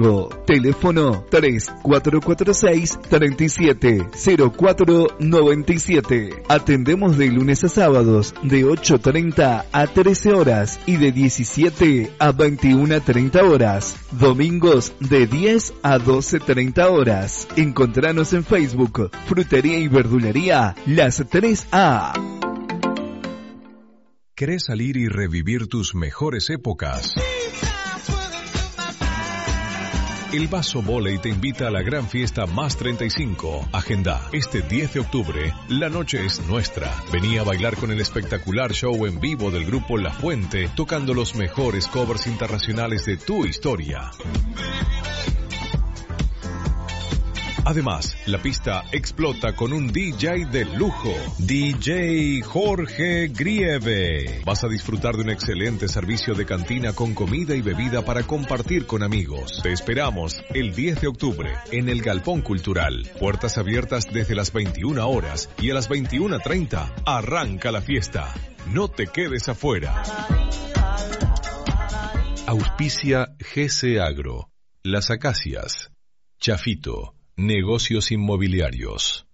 Santiago. Teléfono 3446-370497. Atendemos de lunes a sábados de 8:30 a 13 horas y de 17 a 21:30 horas. Domingos de 10 a 12:30 horas. Encontranos en Facebook, Frutería y Verdulería Las 3A. ¿Querés salir y revivir tus mejores épocas? El Vaso Voley te invita a la gran fiesta Más 35. Agenda. Este 10 de octubre, la noche es nuestra. Vení a bailar con el espectacular show en vivo del grupo La Fuente, tocando los mejores covers internacionales de tu historia. Además, la pista explota con un DJ de lujo, DJ Jorge Grieve. Vas a disfrutar de un excelente servicio de cantina con comida y bebida para compartir con amigos. Te esperamos el 10 de octubre en el Galpón Cultural. Puertas abiertas desde las 21 horas y a las 21:30 arranca la fiesta. No te quedes afuera. Auspicia GC Agro, Las Acacias, Chafito, Negocios Inmobiliarios.